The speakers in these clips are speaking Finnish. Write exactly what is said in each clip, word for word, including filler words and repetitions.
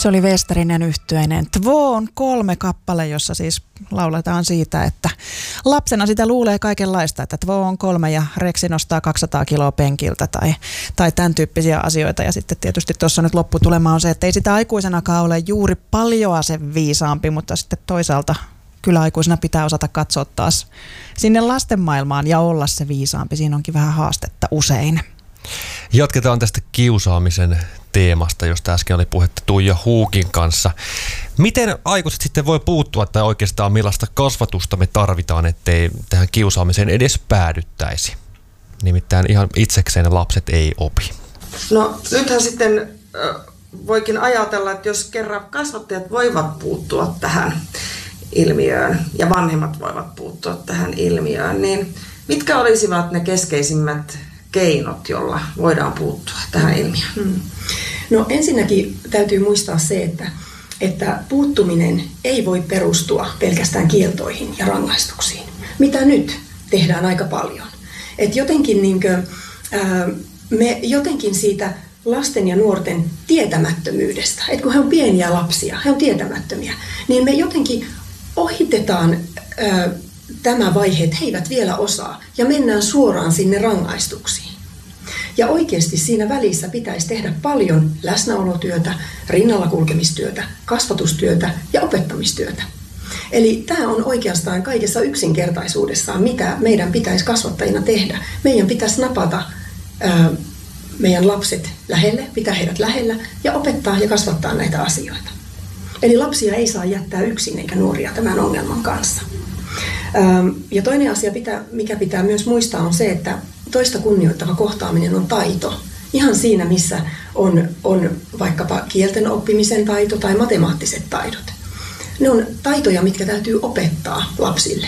Se oli Westerinen yhtyeinen Tvån kolme kappale, jossa siis lauletaan siitä, että lapsena sitä luulee kaikenlaista, että Tvån kolme ja Reksi nostaa kaksisataa kiloa penkiltä tai, tai tämän tyyppisiä asioita. Ja sitten tietysti tuossa nyt lopputulema on se, että ei sitä aikuisenakaan ole juuri paljoa sen viisaampi, mutta sitten toisaalta kyllä aikuisena pitää osata katsoa taas sinne lasten maailmaan ja olla se viisaampi. Siinä onkin vähän haastetta usein. Jatketaan tästä kiusaamisen teemasta, josta äsken oli puhetta Tuija Huukin kanssa. Miten aikuiset sitten voi puuttua tai oikeastaan millaista kasvatusta me tarvitaan, ettei tähän kiusaamiseen edes päädyttäisi? Nimittäin ihan itsekseen lapset ei opi. No nythän sitten voikin ajatella, että jos kerran kasvattajat voivat puuttua tähän ilmiöön ja vanhemmat voivat puuttua tähän ilmiöön, niin mitkä olisivat ne keskeisimmät keinot, jolla voidaan puuttua tähän ilmiöön? Hmm. No ensinnäkin täytyy muistaa se, että, että puuttuminen ei voi perustua pelkästään kieltoihin ja rangaistuksiin, mitä nyt tehdään aika paljon. Et jotenkin, niinkö, ää, me jotenkin siitä lasten ja nuorten tietämättömyydestä, että kun he on pieniä lapsia, he on tietämättömiä, niin me jotenkin ohitetaan ää, tämä vaihe, että he eivät vielä osaa, ja mennään suoraan sinne rangaistuksiin. Ja oikeasti siinä välissä pitäisi tehdä paljon läsnäolotyötä, rinnalla kulkemistyötä, kasvatustyötä ja opettamistyötä. Eli tämä on oikeastaan kaikessa yksinkertaisuudessaan, mitä meidän pitäisi kasvattajina tehdä. Meidän pitäisi napata ää, meidän lapset lähelle, pitää heidät lähellä ja opettaa ja kasvattaa näitä asioita. Eli lapsia ei saa jättää yksin eikä nuoria tämän ongelman kanssa. Ja toinen asia, mikä pitää myös muistaa, on se, että toista kunnioittava kohtaaminen on taito. Ihan siinä, missä on, on vaikkapa kielten oppimisen taito tai matemaattiset taidot. Ne on taitoja, mitkä täytyy opettaa lapsille.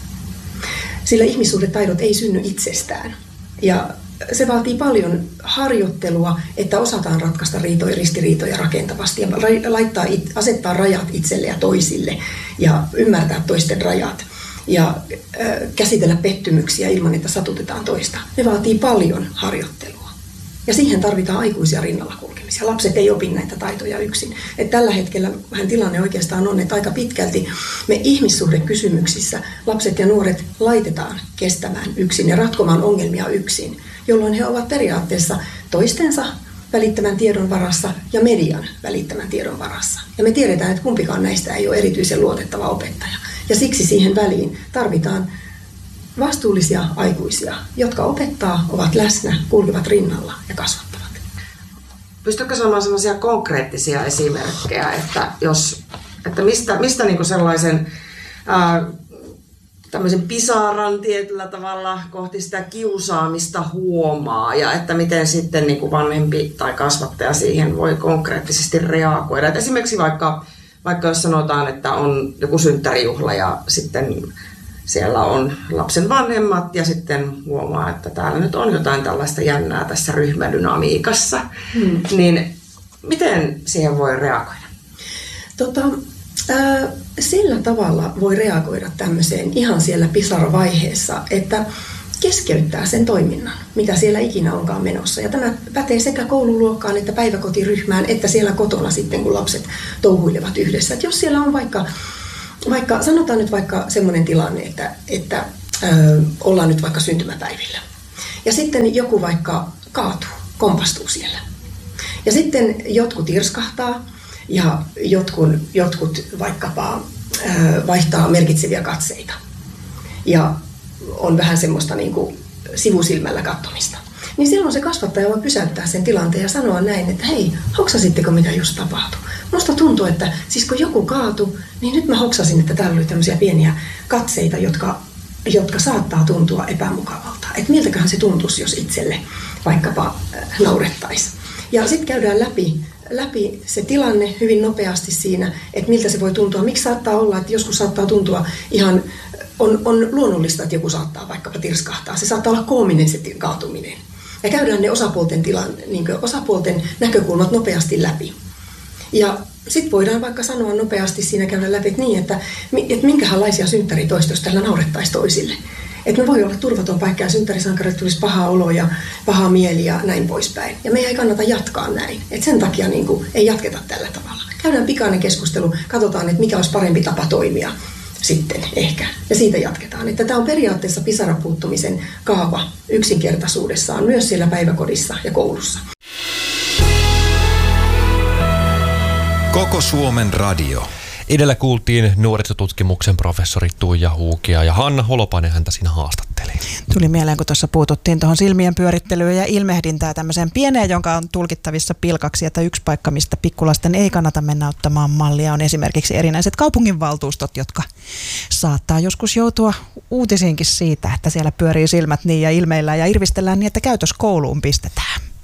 Sillä ihmissuhdetaidot ei synny itsestään. Ja se vaatii paljon harjoittelua, että osataan ratkaista riitoja, ristiriitoja rakentavasti ja laittaa, asettaa rajat itselle ja toisille ja ymmärtää toisten rajat ja äh, käsitellä pettymyksiä ilman, että satutetaan toista. Ne vaatii paljon harjoittelua. Ja siihen tarvitaan aikuisia rinnalla kulkemisia. Lapset ei opi näitä taitoja yksin. Et tällä hetkellä vähän tilanne oikeastaan on, että aika pitkälti me ihmissuhdekysymyksissä lapset ja nuoret laitetaan kestämään yksin ja ratkomaan ongelmia yksin, jolloin he ovat periaatteessa toistensa välittämän tiedon varassa ja median välittämän tiedon varassa. Ja me tiedetään, että kumpikaan näistä ei ole erityisen luotettava opettaja. Ja siksi siihen väliin tarvitaan vastuullisia aikuisia, jotka opettaa, ovat läsnä, kulkevat rinnalla ja kasvattavat. Pystytkö sanomaan sellaisia konkreettisia esimerkkejä, että, jos, että mistä, mistä niinku sellaisen ää, tämmöisen pisaran tietyllä tavalla kohti sitä kiusaamista huomaa ja että miten sitten niinku vanhempi tai kasvattaja siihen voi konkreettisesti reagoida. Et esimerkiksi vaikka, vaikka jos sanotaan, että on joku synttärijuhla ja sitten siellä on lapsen vanhemmat ja sitten huomaa, että täällä nyt on jotain tällaista jännää tässä ryhmädynamiikassa. Hmm. Niin miten siihen voi reagoida? Tota, äh, sillä tavalla voi reagoida tämmöiseen ihan siellä pisaravaiheessa, että keskeyttää sen toiminnan, mitä siellä ikinä onkaan menossa. Ja tämä pätee sekä koululuokkaan että päiväkotiryhmään, että siellä kotona sitten, kun lapset touhuilevat yhdessä. Et jos siellä on vaikka Vaikka, sanotaan nyt vaikka semmoinen tilanne, että, että ö, ollaan nyt vaikka syntymäpäivillä. Ja sitten joku vaikka kaatuu, kompastuu siellä. Ja sitten jotkut irskahtaa ja jotkut, jotkut vaikkapa ö, vaihtaa merkitseviä katseita. Ja on vähän semmoista niin kuin sivusilmällä katsomista. Niin silloin se kasvattaja voi pysäyttää sen tilanteen ja sanoa näin, että hei, hoksasitteko mitä just tapahtui? Musta tuntuu, että siis kun joku kaatui, niin nyt mä hoksasin, että täällä oli tämmöisiä pieniä katseita, jotka, jotka saattaa tuntua epämukavalta. Että miltäköhän se tuntuisi, jos itselle vaikkapa naurettaisiin. Ja sitten käydään läpi, läpi se tilanne hyvin nopeasti siinä, että miltä se voi tuntua. Miksi saattaa olla, että joskus saattaa tuntua ihan, on, on luonnollista, että joku saattaa vaikkapa tirskahtaa. Se saattaa olla koominen se kaatuminen. Ja käydään ne osapuolten, tilan, niin kuin osapuolten näkökulmat nopeasti läpi. Ja sitten voidaan vaikka sanoa nopeasti siinä käydä läpi, että, niin, että, että minkälaisia synttäritoista, jos tällä naurettaisiin toisille. Että me voi olla turvaton paikka ja synttärisankarit tulisi paha olo ja paha mieli ja näin poispäin. Ja meidän ei kannata jatkaa näin. Että sen takia niin kuin, ei jatketa tällä tavalla. käydään pikainen keskustelu, katsotaan, että mikä olisi parempi tapa toimia sitten ehkä. Ja siitä jatketaan. Että tämä on periaatteessa pisarapuuttumisen kaava yksinkertaisuudessaan myös siellä päiväkodissa ja koulussa. Koko Suomen radio. Edellä kuultiin nuorisotutkimuksen professori Tuija Huukia ja Hanna Holopainen häntä siinä haastatteli. Tuli mieleen, kun tuossa puututtiin tuohon silmien pyörittelyyn ja ilmehdintää tämmöiseen pieneen, jonka on tulkittavissa pilkaksi, että yksi paikka, mistä pikkulasten ei kannata mennä ottamaan mallia, on esimerkiksi erinäiset kaupunginvaltuustot, jotka saattaa joskus joutua uutisiinkin siitä, että siellä pyörii silmät niin ja ilmeillään ja irvistellään niin, että käytös kouluun pistetään.